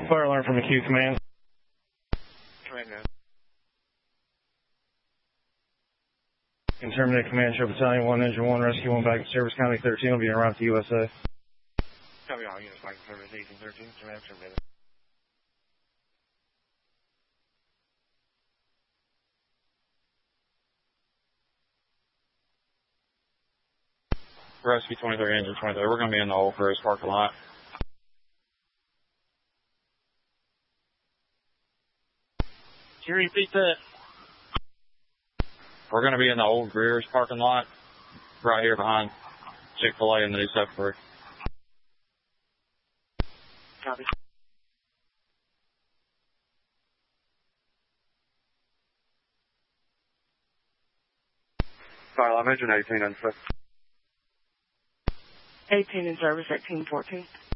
Fire alarm from the Q Command. Command, man. Can terminate Command, show Battalion 1, Engine 1, Rescue 1, back to Service County 13, will be en route to USA. Copy all units, back to Service 1813, Command, terminated. Rescue 23, Engine 23, we're going to be in the old Cruise parking lot. Can you repeat that? We're going to be in the old Greer's parking lot, right here behind Chick-fil-A and the new Subway. Copy. Fire alarm, Engine 18 and 18 in service, 1814.